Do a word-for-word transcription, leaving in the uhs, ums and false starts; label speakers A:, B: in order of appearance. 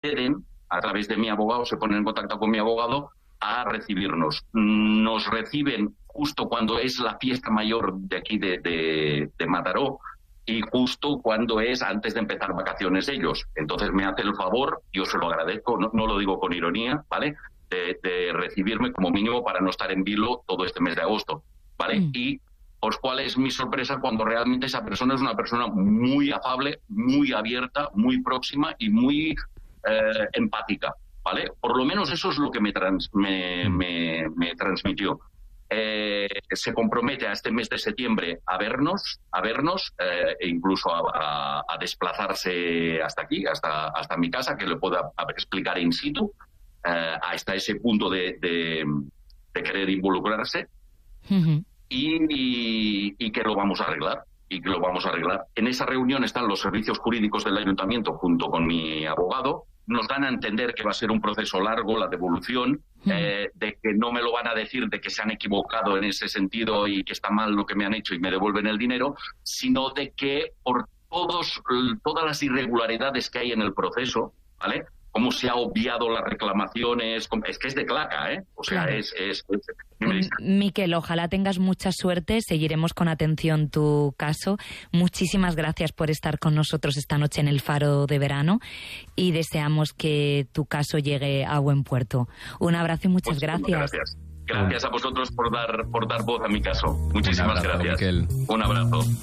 A: acceden a través de mi abogado, se ponen en contacto con mi abogado a recibirnos. Nos reciben justo cuando es la fiesta mayor de aquí de, de, de Mataró y justo cuando es antes de empezar vacaciones ellos. Entonces me hace el favor, yo se lo agradezco, no, no lo digo con ironía, ¿vale?, de, de recibirme como mínimo para no estar en vilo todo este mes de agosto, ¿vale? Mm. Y pues cuál es mi sorpresa cuando realmente esa persona es una persona muy afable, muy abierta, muy próxima y muy eh, empática, ¿vale? Por lo menos eso es lo que me, trans, me, me, me transmitió. Eh, se compromete a este mes de septiembre a vernos, a vernos, eh, e incluso a, a, a desplazarse hasta aquí, hasta, hasta mi casa, que le pueda explicar in situ, eh, hasta ese punto de, de, de querer involucrarse. Uh-huh. y, y, y que lo vamos a arreglar. Y que lo vamos a arreglar. En esa reunión están los servicios jurídicos del ayuntamiento junto con mi abogado. Nos dan a entender que va a ser un proceso largo, la devolución, mm. eh, de que no me lo van a decir de que se han equivocado en ese sentido y que está mal lo que me han hecho y me devuelven el dinero, sino de que por todos, todas las irregularidades que hay en el proceso, ¿vale?, cómo se ha obviado las reclamaciones, es que es de claca, ¿eh? O sea, claro. es... es, es...
B: Miquel, ojalá tengas mucha suerte, seguiremos con atención tu caso. Muchísimas gracias por estar con nosotros esta noche en el Faro de Verano y deseamos que tu caso llegue a buen puerto. Un abrazo y muchas
A: Muchísimas
B: gracias.
A: gracias. Gracias a vosotros por dar, por dar voz a mi caso. Muchísimas
C: Un abrazo,
A: gracias.
C: Miquel.
A: Un abrazo.